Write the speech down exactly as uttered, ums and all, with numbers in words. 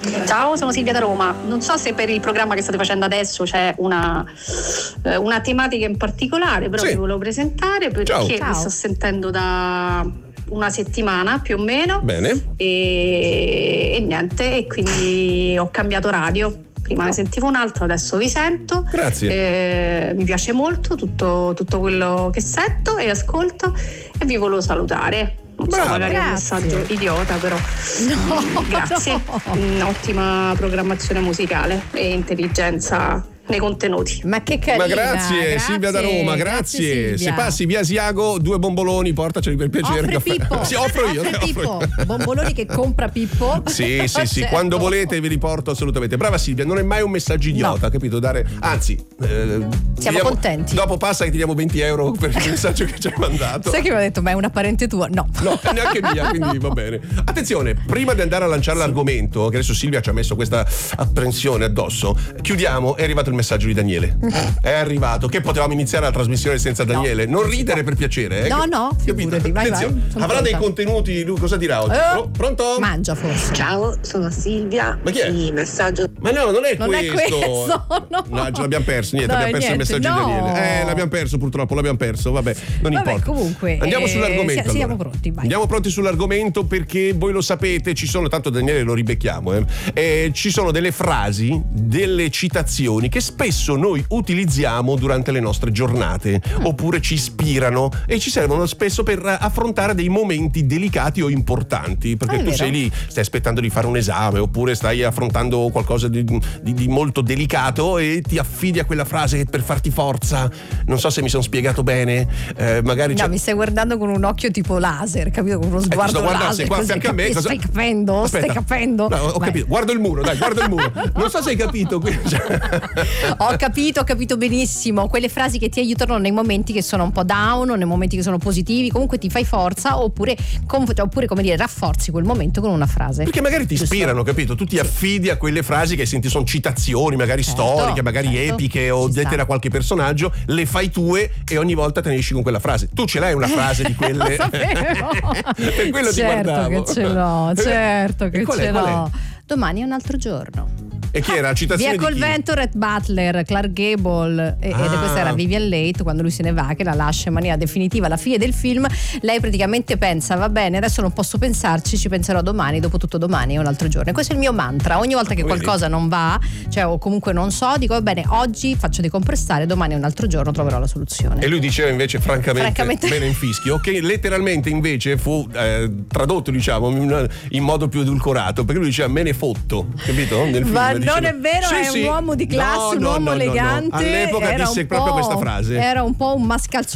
Ciao, sono Silvia da Roma. Non so se per il programma che state facendo adesso c'è una, eh, una tematica in particolare, però sì. vi volevo presentare perché Ciao. vi Ciao. sto sentendo da una settimana più o meno. Bene. E, e niente, e quindi ho cambiato radio. Prima ne sentivo un altro, adesso vi sento. Grazie. Eh, mi piace molto tutto, tutto quello che sento e ascolto e vi volevo salutare. Non Brava. so, magari è un Grazie. messaggio idiota, però No, grazie. no. Ottima programmazione musicale e intelligenza nei contenuti. Ma che carina. Ma grazie, grazie Silvia da Roma, grazie. Silvia. Se passi via Asiago, due bomboloni, portaceli per piacere. Offre caffè. Pippo. Sì, offro io. Offre offro Pippo. io. Bomboloni che compra Pippo. Sì, sì, sì, Certo. quando volete vi riporto assolutamente. Brava Silvia, non è mai un messaggio idiota, No. capito? Dare, anzi, eh, ti Siamo diamo- contenti. Dopo passa che ti diamo venti euro per il messaggio che ci hai mandato. Sai che mi ha detto, ma è una parente tua? No. No, neanche mia, quindi va bene. Attenzione, prima di andare a lanciare l'argomento, che adesso Silvia ci ha messo questa apprensione addosso, chiudiamo, è arrivato il messaggio di Daniele. È arrivato, che potevamo iniziare la trasmissione senza Daniele. Non ridere per piacere, eh? No, no, Capito? figurati, vai, Attenzione. vai, sono Avrà dei pronta. contenuti, lui cosa dirà oggi? Eh, Pro- Pronto? Mangia forse. Ciao, sono Silvia. Ma chi è? Il messaggio. Ma no, non è Non è questo. questo, no. No, ce l'abbiamo perso, niente, Dai, abbiamo perso niente, il messaggio no. di Daniele. Eh, l'abbiamo perso purtroppo, l'abbiamo perso, vabbè, non Vabbè, importa. comunque, Andiamo eh, sull'argomento. sia- siamo allora. pronti, vai. Andiamo pronti sull'argomento perché voi lo sapete, ci sono, tanto Daniele lo ribecchiamo, eh, eh, ci sono delle frasi, delle citazioni che spesso noi utilizziamo durante le nostre giornate, oppure ci ispirano e ci servono spesso per affrontare dei momenti delicati o importanti, perché Ah, è tu vero. sei lì, stai aspettando di fare un esame oppure stai affrontando qualcosa di, di- di molto delicato e ti affidi a quella frase per farti forza. Non so se mi sono spiegato bene, eh, magari No, c'è... mi stai guardando con un occhio tipo laser, capito? Con uno Eh, ti sguardo sto guardando, laser. sei qua a così, fianco a me, capi- cosa- Stai capendo? Aspetta. Stai capendo? No, ho Vai. capito, guarda il muro, dai, guarda il muro. Non so se hai capito. qui- Ho capito, ho capito benissimo. Quelle frasi che ti aiutano nei momenti che sono un po' down, o nei momenti che sono positivi, comunque ti fai forza, oppure, com- oppure come dire, rafforzi quel momento con una frase. Perché magari ti Giusto? ispirano, capito? Tu ti affidi a quelle frasi che senti, sono citazioni, magari Certo, storiche, magari certo. epiche o Ci dette sta. da qualche personaggio, le fai tue e ogni volta te ne esci con quella frase. Tu ce l'hai una frase di quelle? Lo sapevo. Per quello ti certo guardavo. che ce l'ho, certo E che qual è, ce qual è? l'ho. Domani è un altro giorno. E chi era? Citazione Via di col chi? vento, Rhett Butler, Clark Gable, e, Ah. ed questa era Vivian Leigh, quando lui se ne va, che la lascia in maniera definitiva alla fine del film. Lei praticamente pensa, va bene, adesso non posso pensarci, ci penserò domani, dopo tutto domani è un altro giorno. E questo è il mio mantra, ogni volta che Vedi? qualcosa non va, cioè o comunque non so, dico va bene, oggi faccio decompressare, domani è un altro giorno, troverò la soluzione. E lui diceva invece francamente, Francamente- bene in fischio, che letteralmente invece fu eh, tradotto, diciamo, in, in modo più edulcorato, perché lui diceva me ne fotto, capito? Nel film, Ma diceva- non è vero, Sì, è sì. un uomo di classe, No, un no, uomo no, no, no. elegante. All'epoca era disse un proprio po'- questa frase. Era un po' un mascalzone